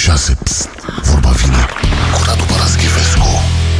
6. Psst, vorba vine cu Radu Paraschivescu.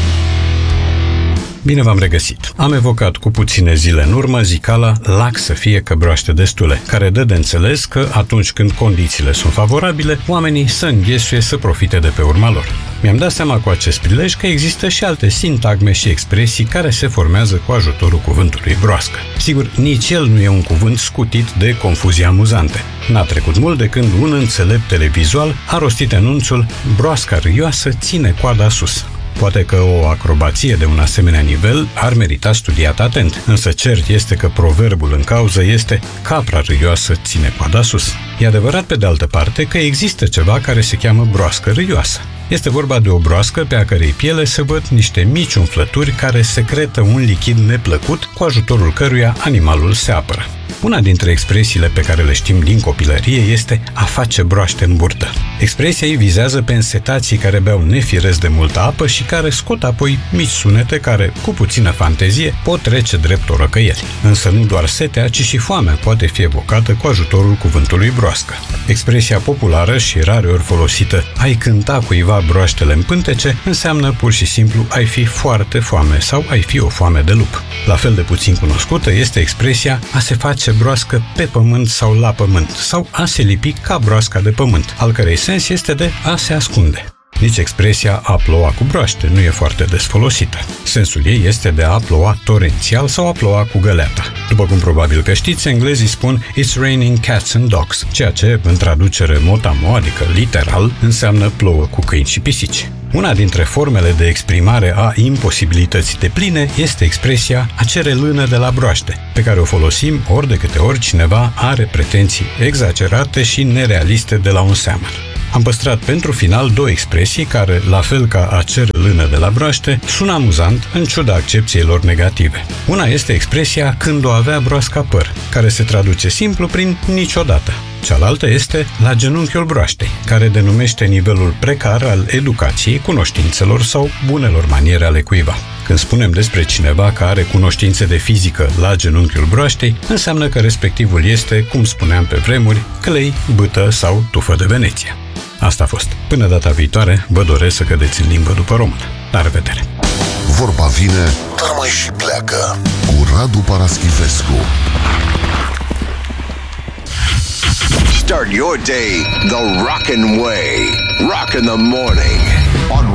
Bine v-am regăsit. Am evocat cu puține zile în urmă zicala lac să fie că broaște destule, care dă de înțeles că atunci când condițiile sunt favorabile, oamenii să înghesuie să profite de pe urma lor. Mi-am dat seama cu acest prilej că există și alte sintagme și expresii care se formează cu ajutorul cuvântului broască. Sigur, nici el nu e un cuvânt scutit de confuzii amuzante. N-a trecut mult de când un înțelept televizual a rostit anunțul "broasca râioasă ține coada sus". Poate că o acrobație de un asemenea nivel ar merita studiat atent, însă cert este că proverbul în cauză este "capra râioasă ține coada sus". E adevărat pe de altă parte că există ceva care se cheamă broască râioasă. Este vorba de o broască pe a cărei piele se văd niște mici umflături care secretă un lichid neplăcut cu ajutorul căruia animalul se apără. Una dintre expresiile pe care le știm din copilărie este a face broaște în burtă. Expresia ei vizează pe însetații care beau nefiresc de multă apă și care scot apoi mici sunete care, cu puțină fantezie, pot trece drept orăcăieli. Însă nu doar setea, ci și foamea poate fi evocată cu ajutorul cuvântului broască. Expresia populară și rareori folosită "ai cânta cuiva broaștele în pântece" înseamnă pur și simplu ai fi foarte foame sau ai fi o foame de lup. La fel de puțin cunoscută este expresia a se face broască pe pământ sau la pământ sau a se lipi ca broasca de pământ, al cărei sens este de a se ascunde. Nici expresia a ploua cu broaște nu e foarte des folosită. Sensul ei este de a ploua torențial sau a ploua cu găleata. După cum probabil că știți, englezii spun "It's raining cats and dogs", ceea ce, în traducere mot-a-mot, adică literal, înseamnă plouă cu câini și pisici. Una dintre formele de exprimare a imposibilității depline este expresia "a cere lână de la broaște", pe care o folosim ori de câte ori cineva are pretenții exagerate și nerealiste de la un seamăn. Am păstrat pentru final două expresii care, la fel ca "a cere lână de la broaște", sună amuzant în ciuda accepției lor negative. Una este expresia "când o avea broasca păr", care se traduce simplu prin "niciodată". Cealaltă este "la genunchiul broaștei", care denumește nivelul precar al educației, cunoștințelor sau bunelor maniere ale cuiva. Când spunem despre cineva că are cunoștințe de fizică la genunchiul broaștei, înseamnă că respectivul este, cum spuneam pe vremuri, clei, bâtă sau tufă de Veneție. Asta a fost. Până data viitoare, vă doresc să cădeți în limbă după română. La revedere! Vorba vine, dar mai și pleacă cu Radu Paraschivescu. Start your day the rockin' way. Rock in the morning on